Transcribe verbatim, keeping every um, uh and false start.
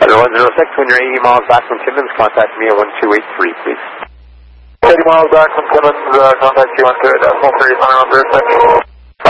Hello, one zero six, when you're eighty miles back from Timmins, contact me at one two eight three, please. eighty miles back from Timmins, uh, contact you on two eight three, final number six.